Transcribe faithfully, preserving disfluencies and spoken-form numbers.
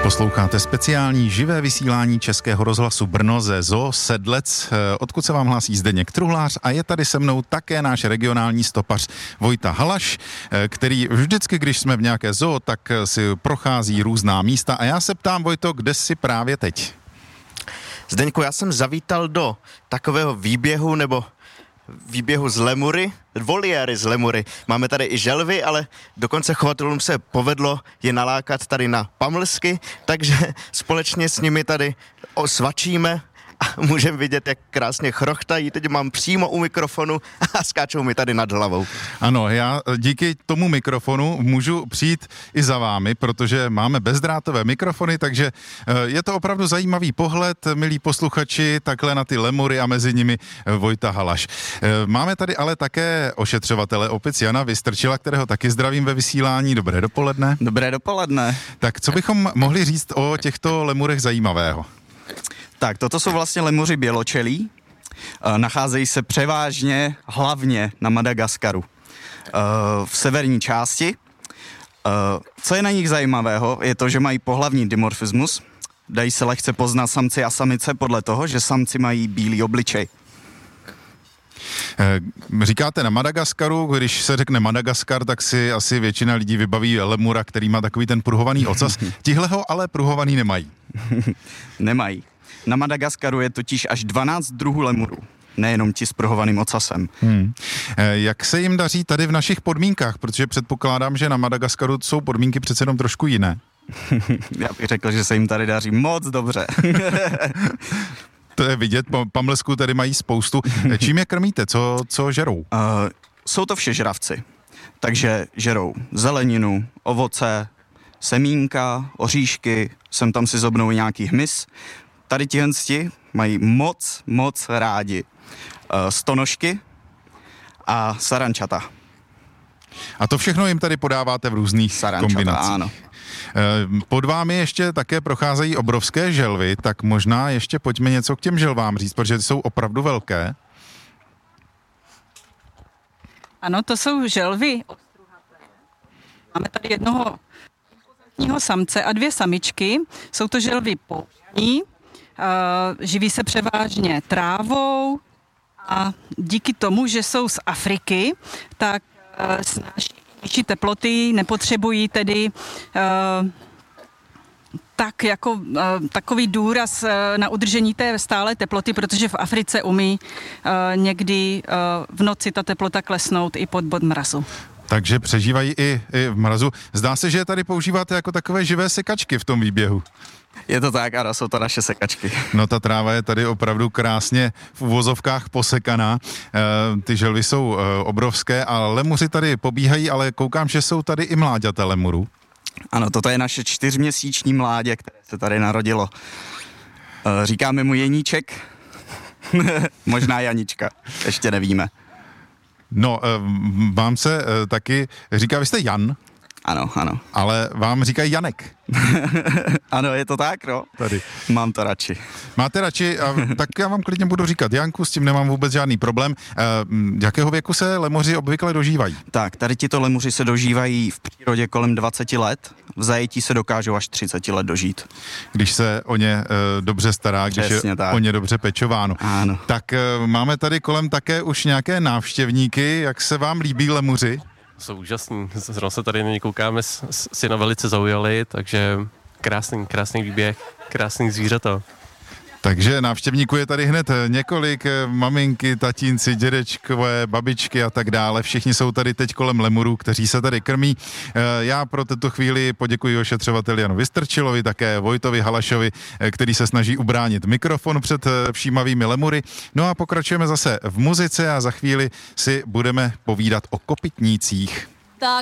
Posloucháte speciální živé vysílání Českého rozhlasu Brno ze Zoo Sedlec, odkud se vám hlásí Zdeněk Truhlář a je tady se mnou také náš regionální stopař Vojta Halaš, který vždycky, když jsme v nějaké zoo, tak si prochází různá místa a já se ptám, Vojto, kde jsi právě teď? Zdeňku, já jsem zavítal do takového výběhu nebo výběhu z lemury, voliéry z lemury. Máme tady i želvy, ale dokonce chovatelům se povedlo je nalákat tady na pamlsky, takže společně s nimi tady osvačíme a můžeme vidět, jak krásně chrochtají. Teď mám přímo u mikrofonu a skáčou mi tady nad hlavou. Ano, já díky tomu mikrofonu můžu přijít i za vámi, protože máme bezdrátové mikrofony, takže je to opravdu zajímavý pohled, milí posluchači, takhle na ty lemury a mezi nimi Vojta Halaš. Máme tady ale také ošetřovatele opic Jana Vystrčila, kterého taky zdravím ve vysílání. Dobré dopoledne. Dobré dopoledne. Tak co bychom mohli říct o těchto lemurech zajímavého? Tak, toto jsou vlastně lemuři běločelí. E, nacházejí se převážně, hlavně na Madagaskaru. E, v severní části. E, co je na nich zajímavého, je to, že mají pohlavní dimorfismus. Dají se lehce poznat samci a samice podle toho, že samci mají bílý obličej. Říkáte na Madagaskaru, když se řekne Madagaskar, tak si asi většina lidí vybaví lemura, který má takový ten pruhovaný ocas. Tihle ho ale pruhovaný nemají. Nemají. Na Madagaskaru je totiž až dvanáct druhů lemurů, nejenom ti s pruhovaným ocasem. Hmm. Jak se jim daří tady v našich podmínkách? Protože předpokládám, že na Madagaskaru jsou podmínky přece jenom trošku jiné. Já bych řekl, že se jim tady daří moc dobře. To je vidět, pamlsků tady mají spoustu. Čím je krmíte? Co, co žerou? Uh, jsou to všežravci. Takže žerou zeleninu, ovoce, semínka, oříšky, sem tam si zobnou nějaký hmyz. Tady tihensti mají moc, moc rádi uh, stonožky a sarančata. A to všechno jim tady podáváte v různých sarančata, kombinacích. Ano. Pod vámi ještě také procházejí obrovské želvy, tak možná ještě pojďme něco k těm želvám říct, protože jsou opravdu velké. Ano, to jsou želvy. Máme tady jednoho samce a dvě samičky. Jsou to želvy pouštní, živí se převážně trávou a díky tomu, že jsou z Afriky, tak snáší nižší teploty, nepotřebují tedy uh, tak jako uh, takový důraz uh, na udržení té stálé teploty, protože v Africe umí uh, někdy uh, v noci ta teplota klesnout i pod bod mrazu. Takže přežívají i, i v mrazu. Zdá se, že je tady používáte jako takové živé sekačky v tom výběhu. Je to tak, ano, jsou to naše sekačky. No ta tráva je tady opravdu krásně v uvozovkách posekaná. E, ty želvy jsou e, obrovské a lemuři tady pobíhají, ale koukám, že jsou tady i mláďata lemurů. Ano, toto je naše čtyřměsíční mládě, které se tady narodilo. E, říkáme mu Jeníček, možná Janička, ještě nevíme. No, e, vám se e, taky říká, vy jste Jan. Ano, ano. Ale vám říkají Janek. Ano, je to tak, no. Tady. Mám to radši. Máte radši, a tak já vám klidně budu říkat Janku, s tím nemám vůbec žádný problém. E, jakého věku se lemuři obvykle dožívají? Tak, tady tito lemuři se dožívají v přírodě kolem dvacet let, v zajetí se dokážou až třicet let dožít. Když se o ně e, dobře stará, když Přesně je tak. o ně dobře pečováno. Ano. Tak e, máme tady kolem také už nějaké návštěvníky, jak se vám líbí lemuři? Jsou úžasní, zrovna se tady na ně koukáme, si na velice zaujali, takže krásný, krásný výběh, krásný zvířata. Takže návštěvníků je tady hned několik, maminky, tatínci, dědečkové, babičky a tak dále. Všichni jsou tady teď kolem lemurů, kteří se tady krmí. Já pro tuto chvíli poděkuji ošetřovateli Janu Vystrčilovi, také Vojtovi Halašovi, který se snaží ubránit mikrofon před všímavými lemury. No a pokračujeme zase v muzice a za chvíli si budeme povídat o kopytnících.